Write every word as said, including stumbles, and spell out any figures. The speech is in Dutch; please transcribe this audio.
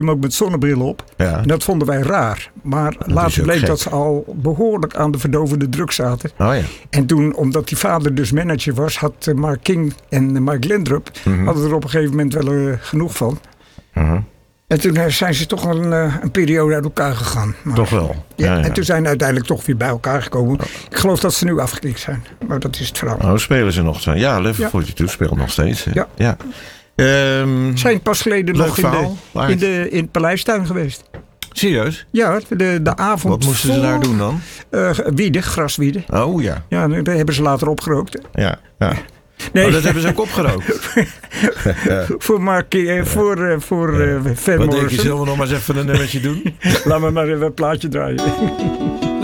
ook met zonnebril op. Ja. En dat vonden wij raar. Maar is later ook bleek gek. dat ze al behoorlijk aan de verdovende drugs zaten. Oh ja. En toen, omdat die vader dus manager was, had uh, Mark King en uh, Mike Lindrup Mhm. hadden er op een gegeven moment wel uh, genoeg van. Mhm. En toen uh, zijn ze toch een, uh, een periode uit elkaar gegaan. Maar, Toch wel. Ja, Ja, ja. En toen zijn ze uiteindelijk toch weer bij elkaar gekomen. Ik geloof dat ze nu afgekikt zijn. Maar dat is het verhaal. Oh, spelen ze nog? Ja, Level Ja. tweeëndertig speelt nog steeds. hè? Ja. ja. Ehm, Zijn pas geleden leuk nog in, de, verhaal. Waar? in, de, in het Paleistuin geweest. Serieus? Ja, de, de avond Wat moesten ze voor, daar doen dan? Uh, wieden, graswieden. Oh ja. Ja, dat hebben ze later opgerookt. Ja, ja. Nee, Oh, dat hebben ze ook opgerookt. voor Mark, uh, voor, uh, voor uh, Van Wat denk je, Morrison. zullen we nog maar eens even een nummertje doen? Laat me maar even een plaatje draaien.